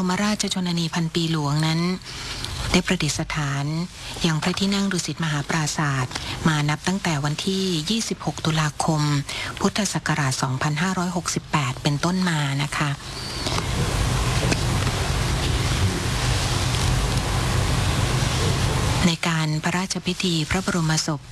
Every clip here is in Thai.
มราชชนนีพันปีหลวงนั้นได้ประดิษฐานอย่างพระที่นั่งดุสิตมหาปราสาทมานับตั้งแต่วันที่ 26 ตุลาคม พุทธศักราช 2568 เป็นต้นมานะคะในการพระราชพิธีพระบรมศพ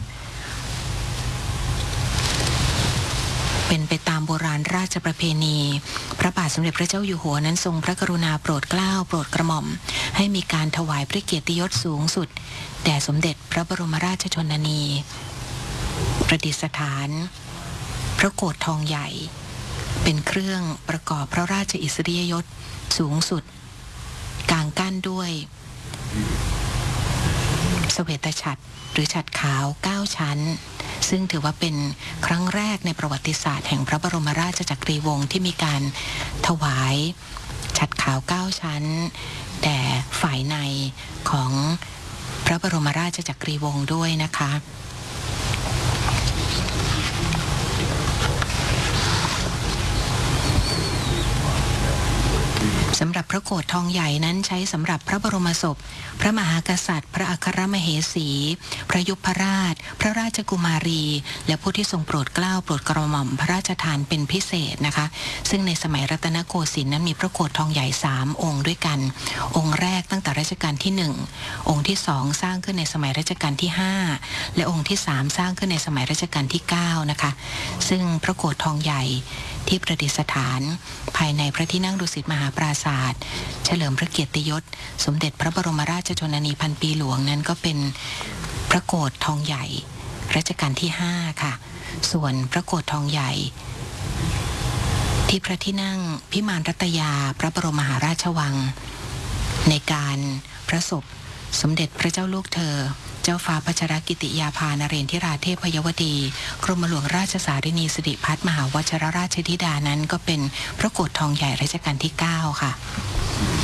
เป็นไปตามโบราณราชประเพณีพระบาทสมเด็จพระเจ้าอยู่หัวนั้นทรงพระกรุณาโปรดเกล้าโปรดกระหม่อมให้มีการถวายพระเกียรติยศสูงสุดแด่สมเด็จพระบรมราชชนนีประดิษฐานพระโกฐทองใหญ่เป็นเครื่องประกอบพระราชอิสริยยศสูงสุดกางกั้นด้วยเสวตฉัตรหรือฉัตรขาว9ชั้นซึ่งถือว่าเป็นครั้งแรกในประวัติศาสตร์แห่งพระบรมราชจักรีวงศ์ที่มีการถวายฉัตรขาว9ชั้นแด่ฝ่ายในของพระบรมราชจักรีวงศ์ด้วยนะคะสำหรับพระโกฐทองใหญ่นั้นใช้สำหรับพระบรมศพพระมหากษัตริย์พระอัครมเหสีพระยุพราชพระราชกุมารีและผู้ที่ทรงโปรดเกล้าโปรดกระหม่อมพระราชทานเป็นพิเศษนะคะซึ่งในสมัยรัตนโกสินทร์นั้นมีพระโกฐทองใหญ่3องค์ด้วยกันองค์แรกตั้งแต่รัชกาลที่1องค์ที่2สร้างขึ้นในสมัยรัชกาลที่5และองค์ที่3สร้างขึ้นในสมัยรัชกาลที่9นะคะซึ่งพระโกฐทองใหญ่ที่ประดิษฐานภายในพระที่นั่งดุสิตมหาปราศาสตร์เฉลิมพระเกียรติยศสมเด็จพระบรมราชชนนีพันปีหลวงนั้นก็เป็นพระโกฐทองใหญ่รัชกาลที่5ค่ะส่วนพระโกฐทองใหญ่ที่พระที่นั่งพิมานรัตยาพระบรมมหาราชวังในการพระศพสมเด็จพระเจ้าลูกเธอเจ้าฟ้าพัชรกิติยาภานเรนทิราเทพยวดีกรมหลวงราชสารินีสิริพัฒน์มหาวชิรราชธิดานั้นก็เป็นพระโกฐทองใหญ่รัชกาลที่9ค่ะ